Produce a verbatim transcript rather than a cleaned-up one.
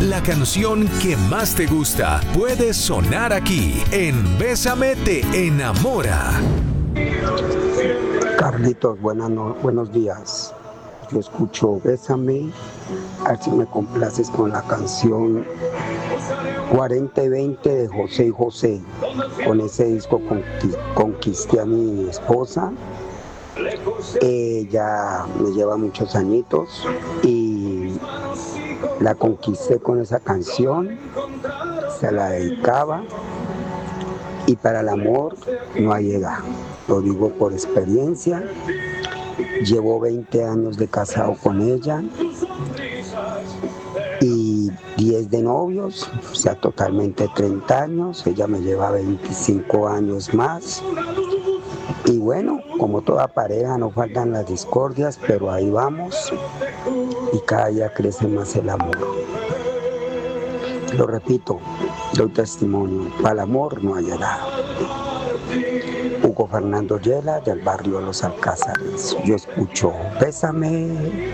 La canción que más te gusta puede sonar aquí en Bésame te enamora. Carlitos, buenas no- buenos días. Yo escucho Bésame, a ver si me complaces con la canción cuarenta y veinte de José y José. Con ese disco conqui- conquisté a mi esposa. Ella me lleva muchos añitos y la conquisté con esa canción, se la dedicaba y para el amor no hay edad. Lo digo por experiencia. Llevo veinte años de casado con ella y diez de novios, o sea, totalmente treinta años. Ella me lleva veinticinco años más. Y bueno, como toda pareja, no faltan las discordias, pero ahí vamos y cada día crece más el amor. Lo repito, doy testimonio, para el amor no hay edad. Hugo Fernando Yela, del barrio Los Alcázares. Yo escucho Bésame.